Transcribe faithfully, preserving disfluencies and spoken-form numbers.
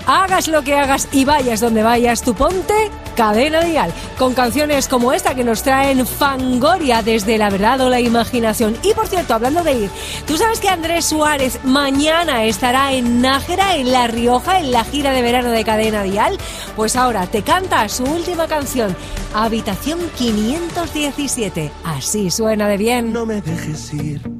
Hagas lo que hagas y vayas donde vayas, tú ponte Cadena Dial, con canciones como esta que nos traen Fangoria desde La Verdad o la Imaginación. Y por cierto, hablando de ir, ¿tú sabes que Andrés Suárez mañana estará en Nájera, en La Rioja, en la gira de verano de Cadena Dial? Pues ahora te canta su última canción, Habitación quinientos diecisiete. Así suena de bien. No me dejes ir,